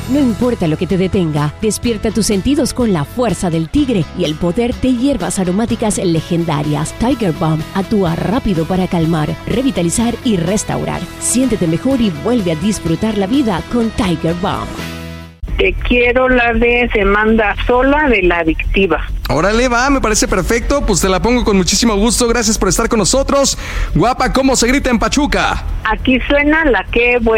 No importa lo que te detenga, despierta tus sentidos con la fuerza del tigre y el poder de hierbas aromáticas legendarias. Tiger Balm actúa rápido para calmar, revitalizar y restaurar. Siéntete mejor y vuelve a disfrutar la vida con Tiger Balm. Te quiero la de Se Manda Sola de La Adictiva. Órale, va, me parece perfecto. Pues te la pongo con muchísimo gusto. Gracias por estar con nosotros. Guapa, ¿cómo se grita en Pachuca? Aquí suena la que buena.